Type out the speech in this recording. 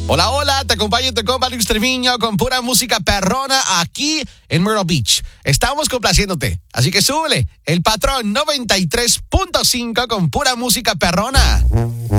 Hola, hola, te acompaña tu compa Luis Treviño con pura música perrona aquí en Myrtle Beach. Estamos complaciéndote, así que súbele el patrón 93.5 con pura música perrona.